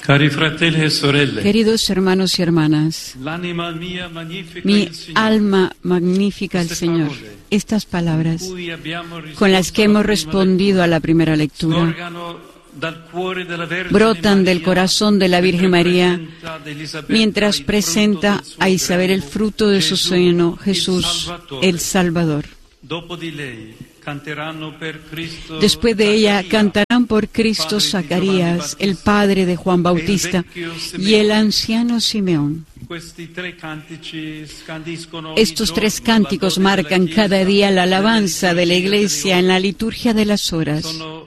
Cari fratelli e sorelle, Queridos hermanos y hermanas, l'anima mia magnifica mi il Signore, alma magnifica al Señor. Estas palabras con las que hemos respondido a la primera lectura brotan del corazón de la Virgen María mientras presenta a Isabel el fruto de su seno, Jesús, el Salvador. Después de ella cantarán por Cristo Zacarías, el padre de Juan Bautista, y el anciano Simeón. Estos tres cánticos marcan cada día la alabanza de la Iglesia en la liturgia de las horas.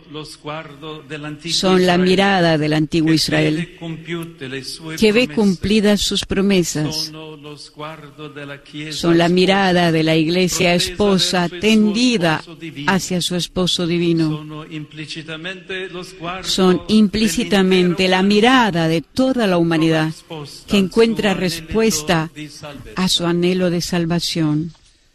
Son la mirada del antiguo Israel, que ve cumplidas sus promesas. Son la mirada de la Iglesia esposa tendida hacia su esposo divino. Son implícitamente la mirada de toda la humanidad que encuentra respuesta a su anhelo de salvación.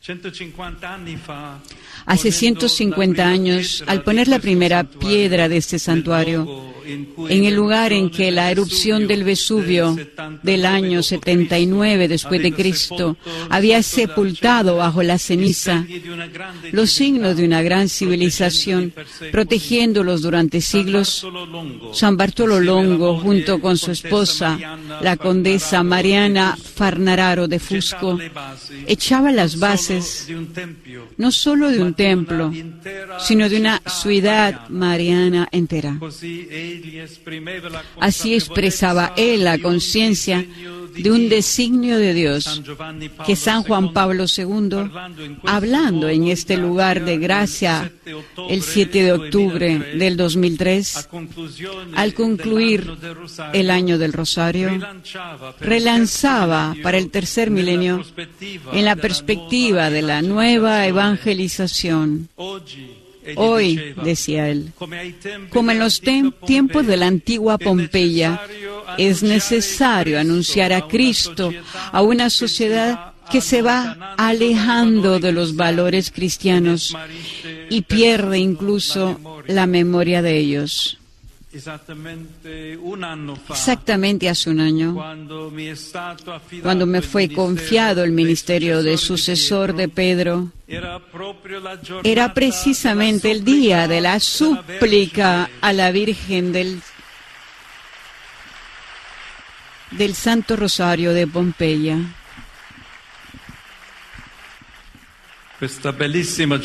Hace 150 años, al poner la primera piedra de este santuario, en el lugar en que la erupción del Vesubio del año 79 después de Cristo había sepultado bajo la ceniza los signos de una gran civilización, protegiéndolos durante siglos, San Bartolo Longo, junto con su esposa, la condesa Mariana Farnararo de Fusco, echaba las bases no solo de un templo, sino de una ciudad mariana entera. Así expresaba él la conciencia de un designio de Dios que San Juan Pablo II, hablando en este lugar de gracia el 7 de octubre del 2003, al concluir el año del Rosario, relanzaba para el tercer milenio en la perspectiva de la nueva evangelización. Hoy, decía él, como en los tiempos de la antigua Pompeya, es necesario anunciar a Cristo a una sociedad que se va alejando de los valores cristianos y pierde incluso la memoria de ellos. Exactamente hace un año, cuando me fue confiado el ministerio de sucesor de Pedro, era precisamente el día de la súplica a la Virgen del Santo Rosario de Pompeya. Esta bellísima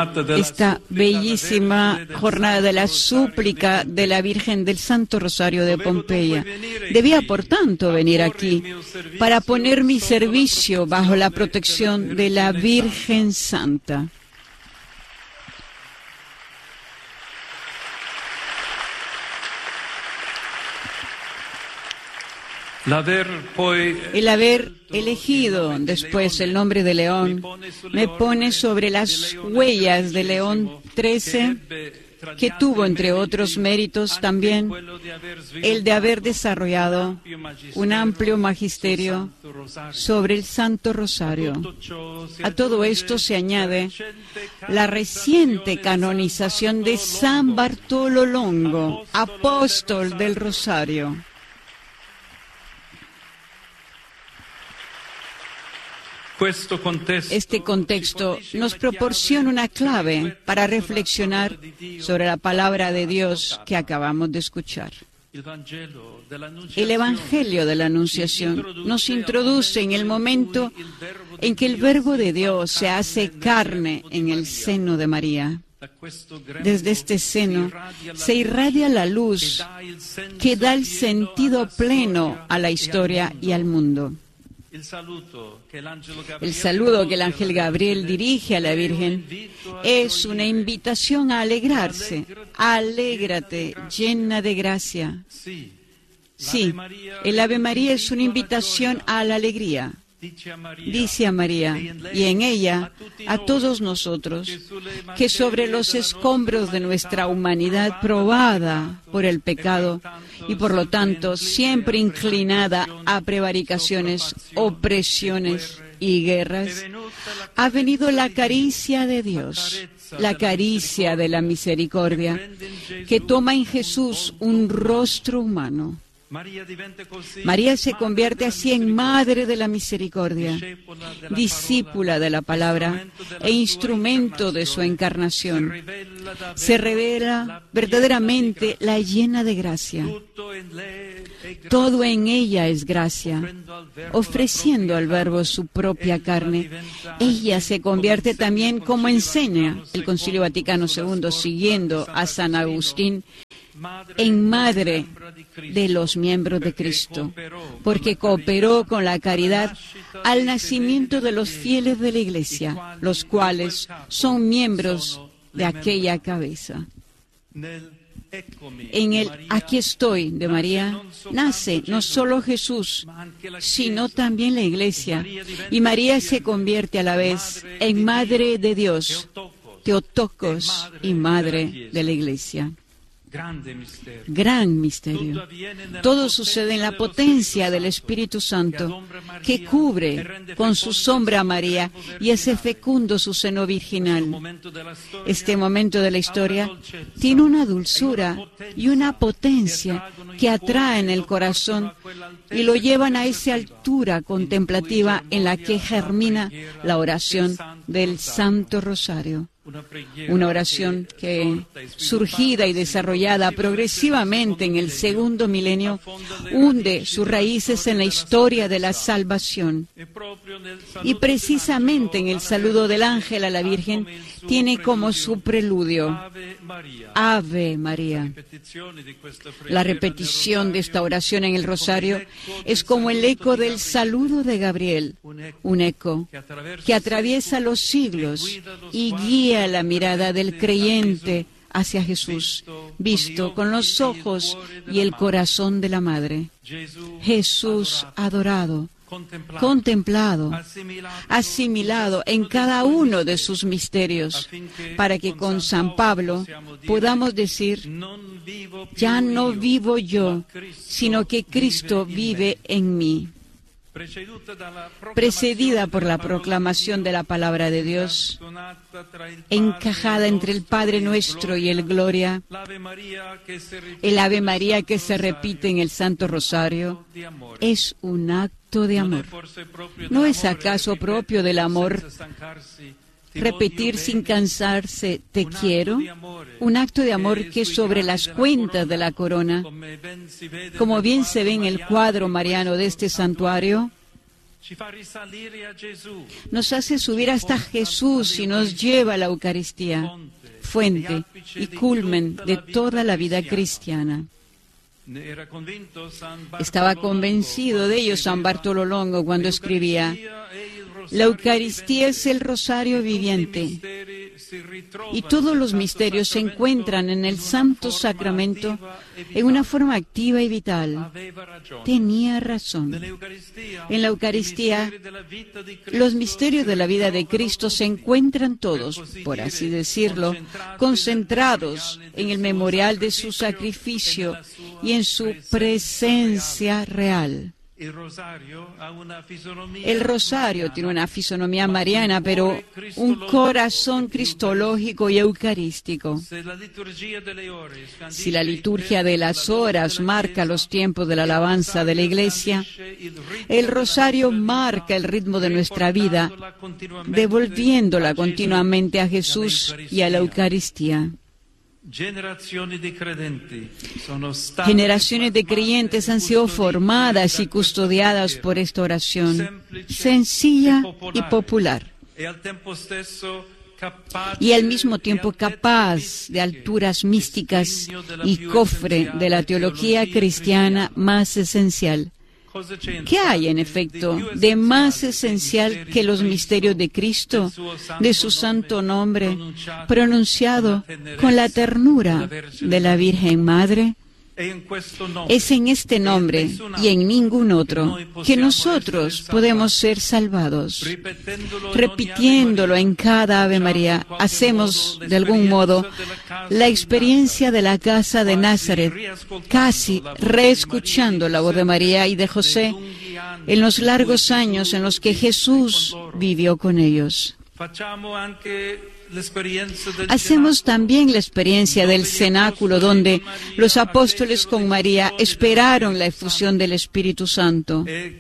jornada de la súplica de la Virgen del Santo Rosario de Pompeya. Debía, por tanto, venir aquí para poner mi servicio bajo la protección de la Virgen Santa. El haber elegido después el nombre de León me pone sobre las huellas de León XIII, que tuvo, entre otros méritos, también el de haber desarrollado un amplio magisterio sobre el Santo Rosario. A todo esto se añade la reciente canonización de San Bartolo Longo, apóstol del Rosario. Este contexto nos proporciona una clave para reflexionar sobre la palabra de Dios que acabamos de escuchar. El Evangelio de la Anunciación nos introduce en el momento en que el Verbo de Dios se hace carne en el seno de María. Desde este seno se irradia la luz que da el sentido pleno a la historia y al mundo. El saludo que el ángel Gabriel dirige a la Virgen es una invitación a alegrarse. Alégrate, llena de gracia. Sí, el Ave María es una invitación a la alegría. Dice a María, y en ella a todos nosotros, que sobre los escombros de nuestra humanidad probada por el pecado y por lo tanto siempre inclinada a prevaricaciones, opresiones y guerras, ha venido la caricia de Dios, la caricia de la misericordia, que toma en Jesús un rostro humano. María se convierte así en Madre de la Misericordia, discípula de la palabra e instrumento de su encarnación. Se revela verdaderamente la llena de gracia. Todo en ella es gracia. Ofreciendo al Verbo su propia carne, ella se convierte también, como enseña el Concilio Vaticano II, siguiendo a San Agustín, en madre de los miembros de Cristo, porque cooperó con la caridad al nacimiento de los fieles de la Iglesia, los cuales son miembros de aquella cabeza. En el "aquí estoy" de María nace no solo Jesús, sino también la Iglesia, y María se convierte a la vez en Madre de Dios, Theotokos, y Madre de la Iglesia. Gran misterio. Todo sucede en la potencia del Espíritu Santo, que cubre con su sombra a María y hace fecundo su seno virginal. Este momento de la historia tiene una dulzura y una potencia que atraen el corazón y lo llevan a esa altura contemplativa en la que germina la oración del Santo Rosario. Una oración que, surgida y desarrollada progresivamente en el segundo milenio, hunde sus raíces en la historia de la salvación. Y precisamente en el saludo del ángel a la Virgen tiene como su preludio Ave María. La repetición de esta oración en el rosario es como el eco del saludo de Gabriel, un eco que atraviesa los siglos y guía la mirada del creyente hacia Jesús, visto con los ojos y el corazón de la Madre. Jesús adorado, contemplado, asimilado en cada uno de sus misterios, para que con San Pablo podamos decir: ya no vivo yo, sino que Cristo vive en mí. Precedida por la proclamación de la palabra de Dios, encajada entre el Padre Nuestro y el Gloria, el Ave María que se repite en el Santo Rosario, es un acto de amor. ¿No es acaso propio del amor repetir sin cansarse "te quiero"? Un acto de amor que sobre las cuentas de la corona, como bien se ve en el cuadro mariano de este santuario, nos hace subir hasta Jesús y nos lleva a la Eucaristía, fuente y culmen de toda la vida cristiana. Estaba convencido de ello San Bartolo Longo cuando escribía: la Eucaristía es el rosario viviente, y todos los misterios se encuentran en el Santo Sacramento en una forma activa y vital. Tenía razón. En la Eucaristía, los misterios de la vida de Cristo se encuentran todos, por así decirlo, concentrados en el memorial de su sacrificio y en su presencia real. El rosario tiene una fisonomía mariana, pero un corazón cristológico y eucarístico. Si la liturgia de las horas marca los tiempos de la alabanza de la Iglesia, el rosario marca el ritmo de nuestra vida, devolviéndola continuamente a Jesús y a la Eucaristía. Generaciones de creyentes han sido formadas y custodiadas por esta oración, sencilla y popular, y al mismo tiempo capaz de alturas místicas y cofre de la teología cristiana más esencial. ¿Qué hay, en efecto, de más esencial que los misterios de Cristo, de su santo nombre, pronunciado con la ternura de la Virgen Madre? Es en este nombre y en ningún otro que nosotros podemos ser salvados. Repitiéndolo en cada Ave María, hacemos, de algún modo, la experiencia de la casa de Nazaret, casi reescuchando la voz de María y de José en los largos años en los que Jesús vivió con ellos. Hacemos también la experiencia del cenáculo donde los apóstoles con María esperaron la efusión del Espíritu Santo.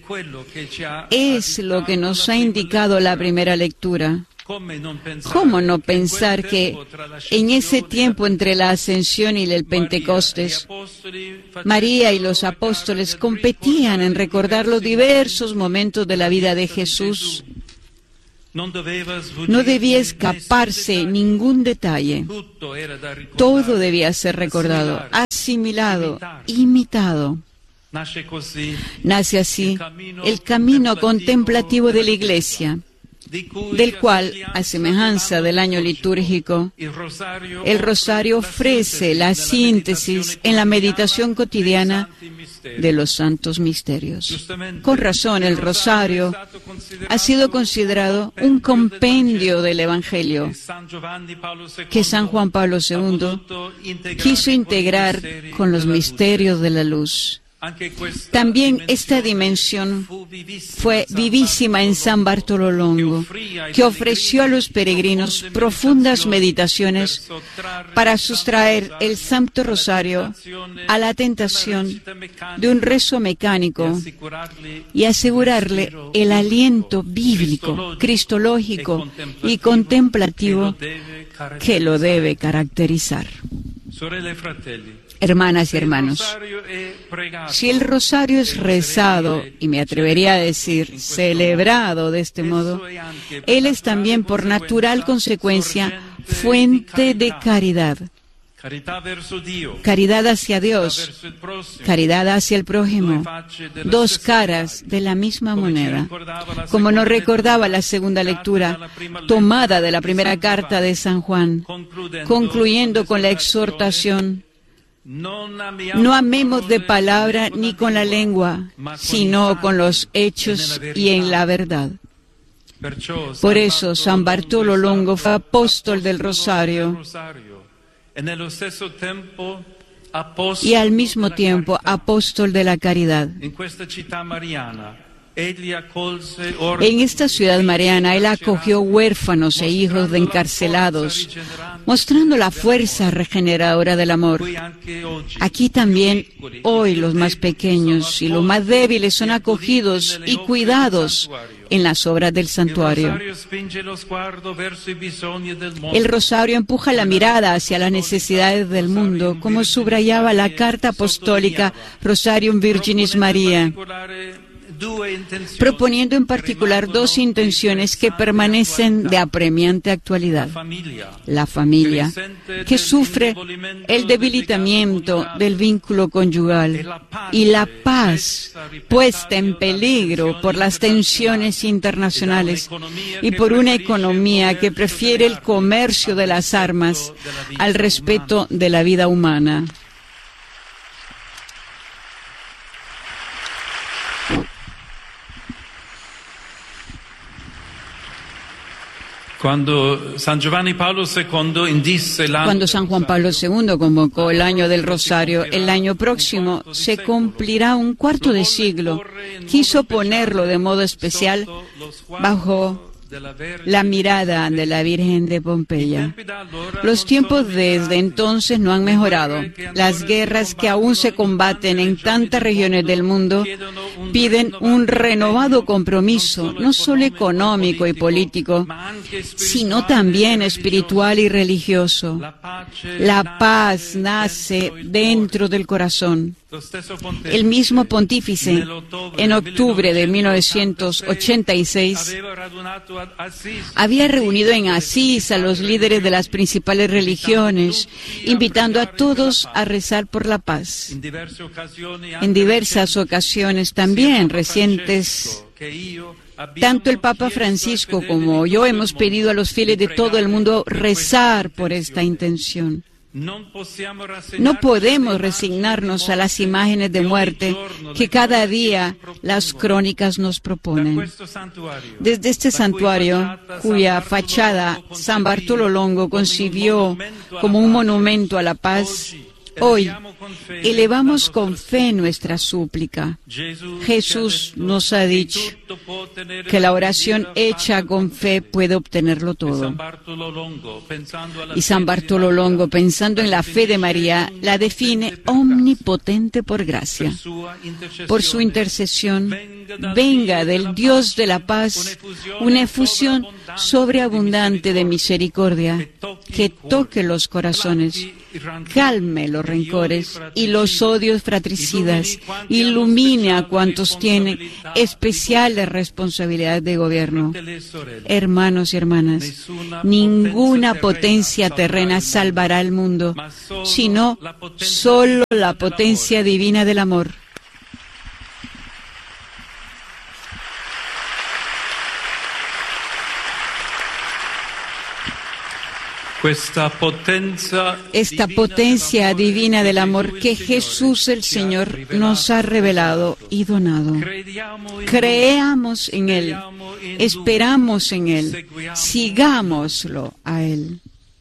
Es lo que nos ha indicado la primera lectura. ¿Cómo no pensar que en ese tiempo entre la Ascensión y el Pentecostés, María y los apóstoles competían en recordar los diversos momentos de la vida de Jesús? No debía escaparse ningún detalle. Todo debía ser recordado, asimilado, imitado. Nace así el camino contemplativo de la Iglesia, del cual, a semejanza del año litúrgico, el rosario ofrece la síntesis en la meditación cotidiana de los santos misterios. Con razón, el rosario ha sido considerado un compendio del Evangelio que San Juan Pablo II quiso integrar con los misterios de la luz. También esta dimensión fue vivísima en San Bartolo Longo, que ofreció a los peregrinos profundas meditaciones para sustraer el Santo Rosario a la tentación de un rezo mecánico y asegurarle el aliento bíblico, cristológico y contemplativo que lo debe caracterizar. Hermanas y hermanos, si el rosario es rezado, y me atrevería a decir celebrado de este modo, él es también por natural consecuencia fuente de caridad. Caridad hacia Dios, caridad hacia el prójimo, dos caras de la misma moneda. Como nos recordaba la segunda lectura, tomada de la primera carta de San Juan, concluyendo con la exhortación: no amemos de palabra ni con la lengua, sino con los hechos y en la verdad. Por eso San Bartolo Longo fue apóstol del Rosario y al mismo tiempo apóstol de la caridad. En esta ciudad mariana, él acogió huérfanos e hijos de encarcelados, mostrando la fuerza regeneradora del amor. Aquí también, hoy, los más pequeños y los más débiles son acogidos y cuidados en las obras del santuario. El rosario empuja la mirada hacia las necesidades del mundo, como subrayaba la carta apostólica Rosarium Virginis Maria, proponiendo en particular dos intenciones que permanecen de apremiante actualidad. La familia, que sufre el debilitamiento del vínculo conyugal, y la paz, puesta en peligro por las tensiones internacionales y por una economía que prefiere el comercio de las armas al respeto de la vida humana. Cuando San Juan Pablo II convocó el año del Rosario, el año próximo se cumplirá un cuarto de siglo. Quiso ponerlo de modo especial bajo la mirada de la Virgen de Pompeya. Los tiempos desde entonces no han mejorado. Las guerras que aún se combaten en tantas regiones del mundo piden un renovado compromiso, no solo económico y político, sino también espiritual y religioso. La paz nace dentro del corazón. El mismo pontífice, en octubre de 1986, había reunido en Asís a los líderes de las principales religiones, invitando a todos a rezar por la paz. En diversas ocasiones también recientes, tanto el Papa Francisco como yo hemos pedido a los fieles de todo el mundo rezar por esta intención. No podemos resignarnos a las imágenes de muerte que cada día las crónicas nos proponen. Desde este santuario, cuya fachada San Bartolo Longo concibió como un monumento a la paz, Hoy elevamos con fe nuestra súplica. Jesús nos ha dicho que la oración hecha con fe puede obtenerlo todo. Y San Bartolo Longo, pensando en la fe de María, la define omnipotente por gracia. Por su intercesión, venga del Dios de la paz una efusión sobreabundante de misericordia que toque los corazones, calme los rencores y los odios fratricidas, ilumine a cuantos tienen especiales responsabilidades de gobierno. Hermanos y hermanas, ninguna potencia terrena salvará al mundo, sino solo la potencia divina del amor. Esta potencia divina del amor que Jesús el Señor nos ha revelado y donado. Creamos en Él, esperamos en Él, sigámoslo a Él.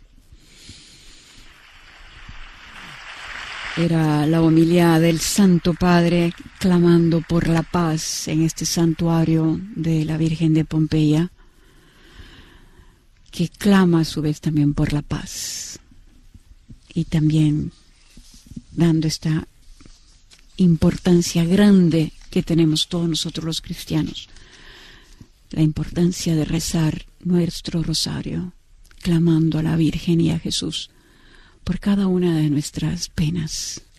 Era la homilía del Santo Padre clamando por la paz en este santuario de la Virgen de Pompeya, que clama a su vez también por la paz, y también dando esta importancia grande que tenemos todos nosotros los cristianos, la importancia de rezar nuestro rosario, clamando a la Virgen y a Jesús por cada una de nuestras penas.